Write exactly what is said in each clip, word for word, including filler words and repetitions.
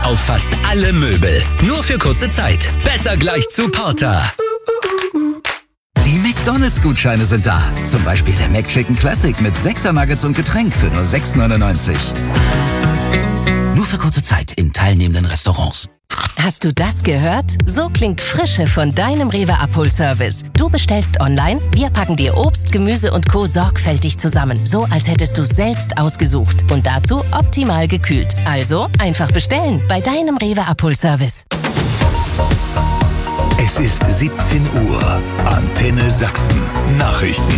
auf fast alle Möbel. Nur für kurze Zeit. Besser gleich zu Porter. Die McDonalds-Gutscheine sind da. Zum Beispiel der McChicken Classic mit sechser Nuggets und Getränk für nur sechs neunundneunzig. Nur für kurze Zeit in teilnehmenden Restaurants. Hast du das gehört? So klingt Frische von deinem Rewe Abholservice. Du bestellst online, wir packen dir Obst, Gemüse und Co. sorgfältig zusammen. So, als hättest du es selbst ausgesucht. Und dazu optimal gekühlt. Also einfach bestellen bei deinem Rewe Abholservice. Es ist siebzehn Uhr. Antenne Sachsen. Nachrichten.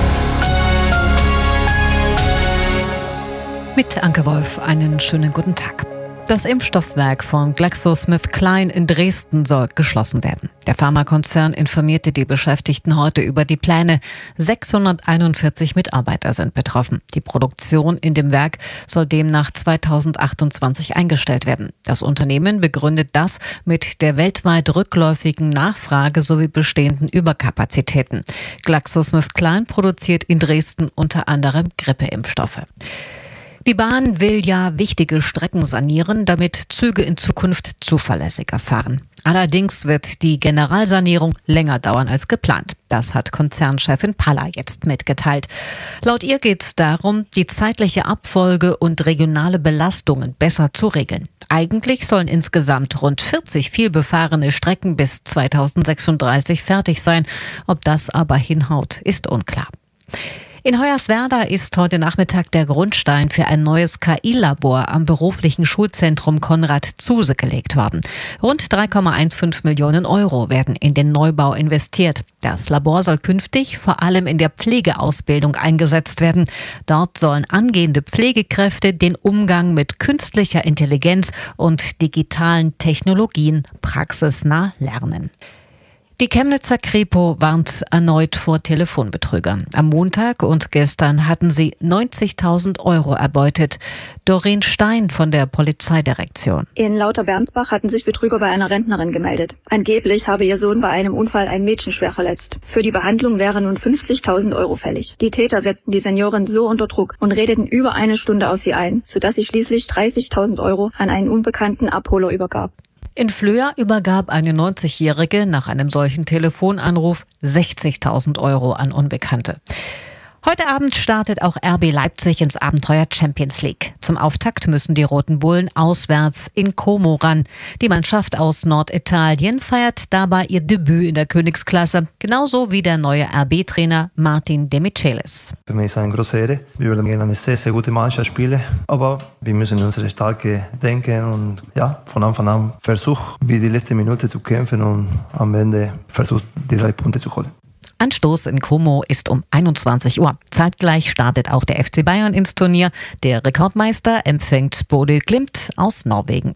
Mit Anke Wolf einen schönen guten Tag. Das Impfstoffwerk von GlaxoSmithKline in Dresden soll geschlossen werden. Der Pharmakonzern informierte die Beschäftigten heute über die Pläne. sechshunderteinundvierzig Mitarbeiter sind betroffen. Die Produktion in dem Werk soll demnach zweitausendachtundzwanzig eingestellt werden. Das Unternehmen begründet das mit der weltweit rückläufigen Nachfrage sowie bestehenden Überkapazitäten. GlaxoSmithKline produziert in Dresden unter anderem Grippeimpfstoffe. Die Bahn will ja wichtige Strecken sanieren, damit Züge in Zukunft zuverlässiger fahren. Allerdings wird die Generalsanierung länger dauern als geplant. Das hat Konzernchefin Palla jetzt mitgeteilt. Laut ihr geht es darum, die zeitliche Abfolge und regionale Belastungen besser zu regeln. Eigentlich sollen insgesamt rund vierzig vielbefahrene Strecken bis zweitausendsechsunddreißig fertig sein. Ob das aber hinhaut, ist unklar. In Hoyerswerda ist heute Nachmittag der Grundstein für ein neues K I-Labor am beruflichen Schulzentrum Konrad Zuse gelegt worden. Rund drei Komma fünfzehn Millionen Euro werden in den Neubau investiert. Das Labor soll künftig vor allem in der Pflegeausbildung eingesetzt werden. Dort sollen angehende Pflegekräfte den Umgang mit künstlicher Intelligenz und digitalen Technologien praxisnah lernen. Die Chemnitzer Kripo warnt erneut vor Telefonbetrügern. Am Montag und gestern hatten sie neunzigtausend Euro erbeutet. Doreen Stein von der Polizeidirektion. In Lauter-Bernsbach hatten sich Betrüger bei einer Rentnerin gemeldet. Angeblich habe ihr Sohn bei einem Unfall ein Mädchen schwer verletzt. Für die Behandlung wären nun fünfzigtausend Euro fällig. Die Täter setzten die Seniorin so unter Druck und redeten über eine Stunde auf sie ein, sodass sie schließlich dreißigtausend Euro an einen unbekannten Abholer übergab. In Flöa übergab eine neunzigjährige nach einem solchen Telefonanruf sechzigtausend Euro an Unbekannte. Heute Abend startet auch R B Leipzig ins Abenteuer Champions League. Zum Auftakt müssen die Roten Bullen auswärts in Como ran. Die Mannschaft aus Norditalien feiert dabei ihr Debüt in der Königsklasse, genauso wie der neue R B-Trainer Martin De Michelis. Für mich ist es eine große Ehre. Wir werden gegen eine sehr, sehr gute Mannschaft spielen. Aber wir müssen unsere Stärke denken und ja, von Anfang an versuchen, wie die letzte Minute zu kämpfen und am Ende versuchen, die drei Punkte zu holen. Anstoß in Como ist um einundzwanzig Uhr. Zeitgleich startet auch der F C Bayern ins Turnier. Der Rekordmeister empfängt Bodø Glimt aus Norwegen.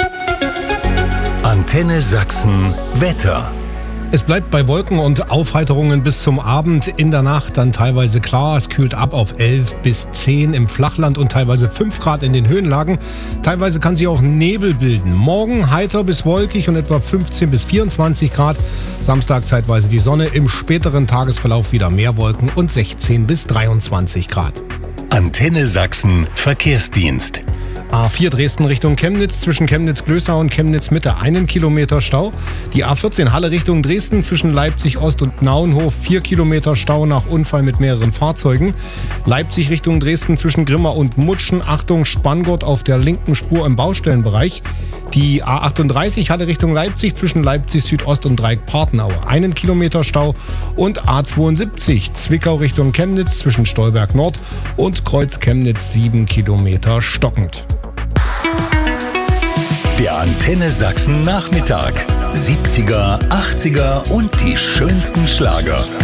Antenne Sachsen Wetter. Es bleibt bei Wolken und Aufheiterungen bis zum Abend. In der Nacht dann teilweise klar. Es kühlt ab auf elf bis zehn im Flachland und teilweise fünf Grad in den Höhenlagen. Teilweise kann sich auch Nebel bilden. Morgen heiter bis wolkig und etwa fünfzehn bis vierundzwanzig Grad. Samstag zeitweise die Sonne. Im späteren Tagesverlauf wieder mehr Wolken und sechzehn bis dreiundzwanzig Grad. Antenne Sachsen Verkehrsdienst. A vier Dresden Richtung Chemnitz, zwischen Chemnitz-Glößau und Chemnitz-Mitte einen Kilometer Stau. Die A vierzehn Halle Richtung Dresden, zwischen Leipzig-Ost und Nauenhof vier Kilometer Stau nach Unfall mit mehreren Fahrzeugen. Leipzig Richtung Dresden, zwischen Grimma und Mutschen, Achtung, Spanngurt auf der linken Spur im Baustellenbereich. Die A achtunddreißig Halle Richtung Leipzig, zwischen Leipzig Südost und Dreieck Partenaue einen Kilometer Stau. Und A zweiundsiebzig Zwickau Richtung Chemnitz, zwischen Stolberg Nord und Kreuz Chemnitz sieben Kilometer stockend. Der Antenne Sachsen Nachmittag. siebziger, achtziger und die schönsten Schlager.